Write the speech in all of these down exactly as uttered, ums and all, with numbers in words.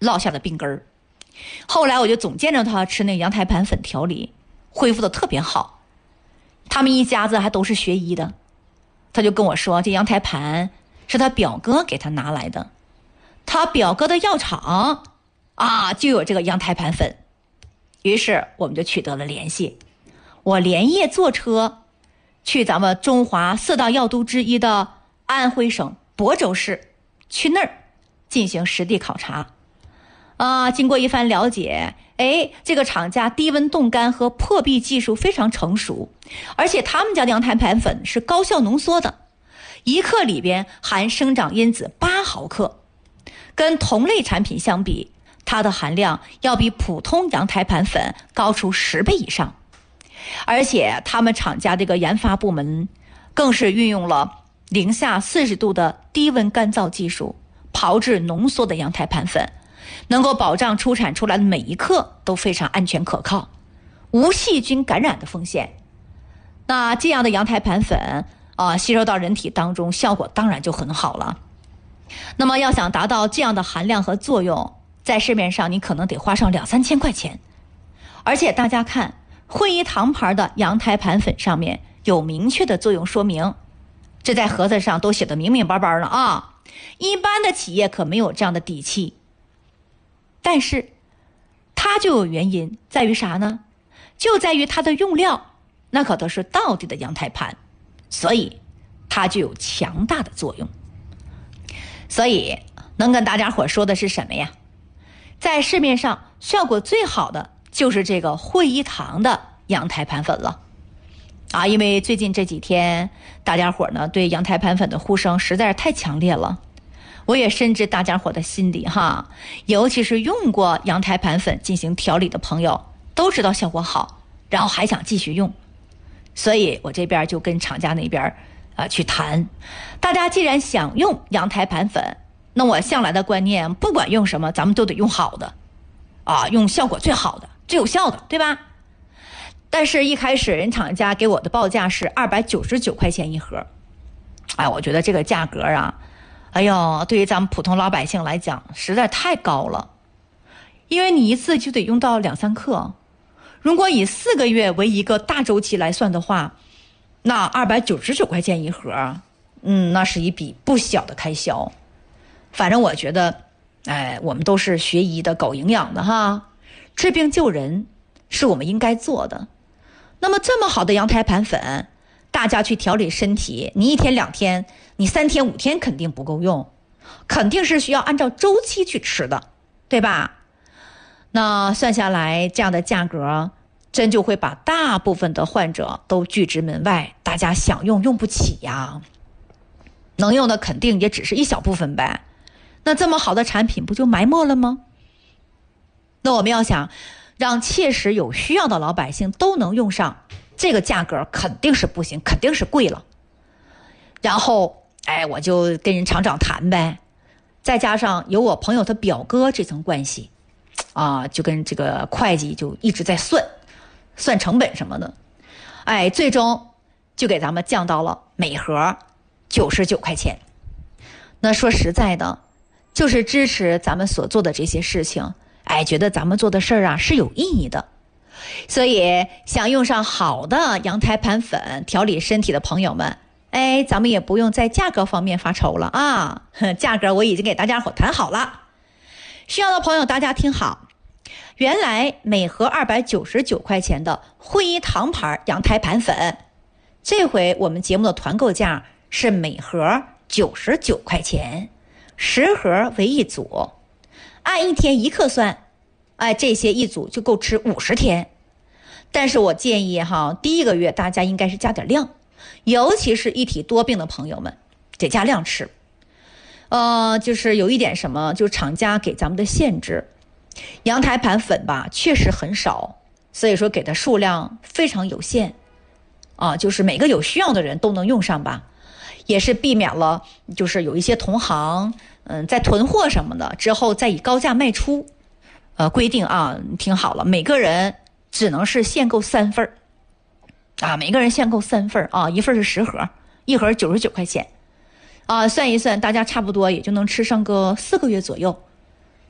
落下的病根儿。后来我就总见着他吃那羊胎盘粉调理，恢复的特别好。他们一家子还都是学医的，他就跟我说，这羊胎盘是他表哥给他拿来的，他表哥的药厂啊就有这个羊胎盘粉。于是我们就取得了联系，我连夜坐车去咱们中华四大药都之一的安徽省亳州市，去那儿进行实地考察。啊，经过一番了解，哎，这个厂家低温冻干和破壁技术非常成熟，而且他们家的羊胎盘粉是高效浓缩的，一克里边含生长因子八毫克，跟同类产品相比，它的含量要比普通羊胎盘粉高出十倍以上。而且他们厂家这个研发部门更是运用了零下四十度的低温干燥技术，炮制浓缩的羊胎盘粉，能够保障出产出来的每一克都非常安全可靠，无细菌感染的风险。那这样的羊胎盘粉啊、呃，吸收到人体当中，效果当然就很好了。那么要想达到这样的含量和作用，在市面上你可能得花上两三千块钱。而且大家看，惠医堂牌的羊胎盘粉上面有明确的作用说明，这在盒子上都写得明明白白了啊。一般的企业可没有这样的底气。但是它就有原因，在于啥呢？就在于它的用料那可都是道地的羊胎盘，所以它就有强大的作用。所以能跟大家伙说的是什么呀？在市面上效果最好的就是这个惠医堂的羊胎盘粉了啊！因为最近这几天大家伙呢对羊胎盘粉的呼声实在是太强烈了，我也深知大家伙的心理哈，尤其是用过羊胎盘粉进行调理的朋友都知道效果好，然后还想继续用，所以我这边就跟厂家那边呃去谈，大家既然想用羊胎盘粉，那我向来的观念，不管用什么，咱们都得用好的啊，用效果最好的、最有效的，对吧？但是一开始人厂家给我的报价是二百九十九块钱一盒，哎，我觉得这个价格啊，哎呦，对于咱们普通老百姓来讲实在太高了，因为你一次就得用到两三克，如果以四个月为一个大周期来算的话，那二百九十九块钱一盒，嗯，那是一笔不小的开销。反正我觉得，哎，我们都是学医的、搞营养的哈，治病救人是我们应该做的。那么这么好的羊胎盘粉，大家去调理身体，你一天两天，你三天五天肯定不够用，肯定是需要按照周期去吃的，对吧？那算下来，这样的价格真就会把大部分的患者都拒之门外，大家想用用不起呀，能用的肯定也只是一小部分呗。那这么好的产品不就埋没了吗？那我们要想让切实有需要的老百姓都能用上，这个价格肯定是不行，肯定是贵了。然后哎，我就跟人厂长谈呗，再加上有我朋友他表哥这层关系啊，就跟这个会计就一直在算算成本什么的，哎，最终就给咱们降到了每盒九十九块钱。那说实在的，就是支持咱们所做的这些事情，哎，觉得咱们做的事儿啊是有意义的。所以想用上好的羊胎盘粉调理身体的朋友们，哎，咱们也不用在价格方面发愁了啊，价格我已经给大家伙谈好了。需要的朋友大家听好，原来每盒二百九十九块钱的惠医堂牌羊胎盘粉，这回我们节目的团购价是每盒九十九块钱，十盒为一组，按一天一克算，哎，这些一组就够吃五十天。但是我建议哈，第一个月大家应该是加点量，尤其是一体多病的朋友们得加量吃。呃，就是有一点什么，就是厂家给咱们的限制，羊胎盘粉吧确实很少，所以说给的数量非常有限啊，就是每个有需要的人都能用上吧，也是避免了就是有一些同行嗯在囤货什么的之后再以高价卖出。呃，规定啊，听好了，每个人只能是限购三份啊，每个人限购三份啊，一份是十盒，一盒九十九块钱啊，算一算，大家差不多也就能吃上个四个月左右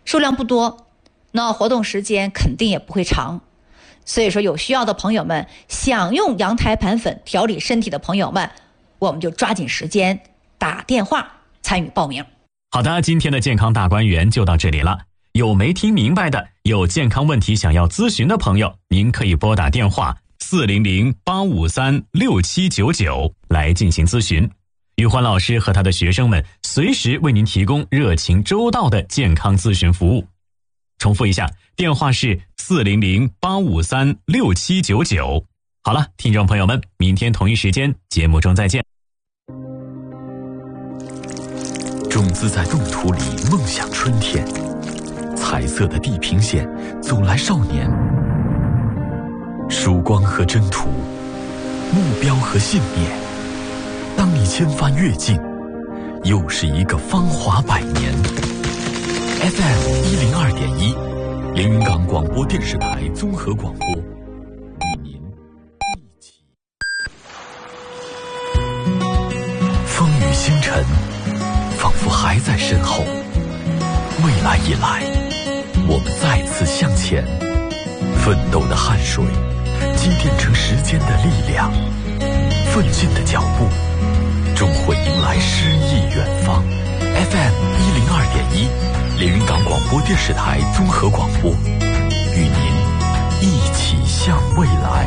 数量不多，那活动时间肯定也不会长。所以说有需要的朋友们，想用羊胎盘粉调理身体的朋友们，我们就抓紧时间打电话参与报名。 好的，今天的健康大观园就到这里了。有没听明白的，有健康问题想要咨询的朋友，您可以拨打电话四零零八五三六七九九来进行咨询。玉欢老师和他的学生们随时为您提供热情周到的健康咨询服务。重复一下，电话是四零零八五三六七九九。好了，听众朋友们，明天同一时间节目中再见。 种子在冻土里梦想春天，彩色的地平线走来少年，曙光和征途，目标和信念。当你千帆越尽，又是一个芳华百年。F M 一零二点一，连云港广播电视台综合广播，与您一起。风雨星辰，仿佛还在身后。未来已来，我们再次向前，奋斗的汗水积淀成时间的力量，奋进的脚步终会迎来诗意远方。F M 一零二点一，连云港广播电视台综合广播，与您一起向未来。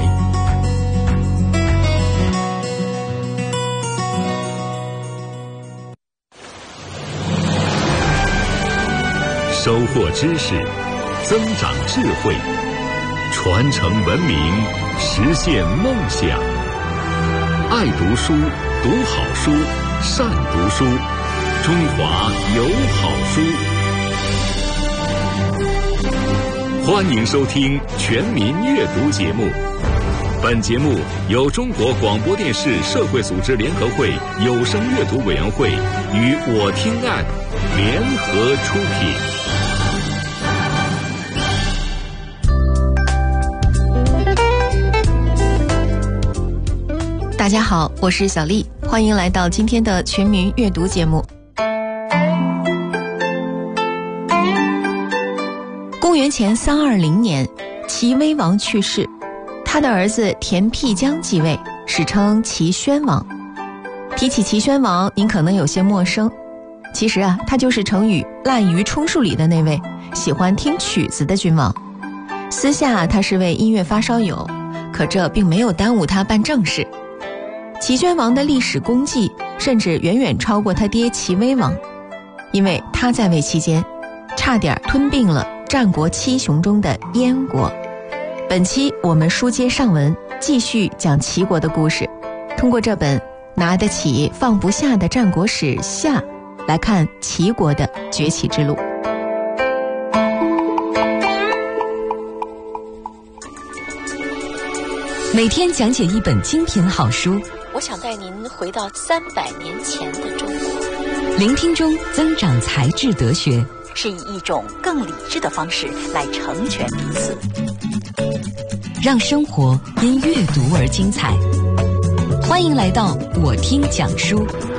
收获知识，增长智慧，传承文明，实现梦想。爱读书，读好书，善读书，中华有好书。欢迎收听全民阅读节目。本节目由中国广播电视社会组织联合会有声阅读委员会与我听案联合出品。 大家好，我是小丽，欢迎来到今天的全民阅读节目。公元前三二零年，齐威王去世，他的儿子田辟疆继位，史称齐宣王。提起齐宣王，您可能有些陌生，其实啊，他就是成语滥竽充数里的那位喜欢听曲子的君王。私下他是位音乐发烧友，可这并没有耽误他办正事。齐宣王的历史功绩甚至远远超过他爹齐威王，因为他在位期间差点吞并了战国七雄中的燕国。本期我们书接上文，继续讲齐国的故事，通过这本拿得起放不下的战国史下来看齐国的崛起之路。 每天讲解一本精品好书， 我想带您回到三百年前的中国， 聆听中增长才智德学， 是以一种更理智的方式来成全彼此， 让生活因阅读而精彩。欢迎来到我听讲书。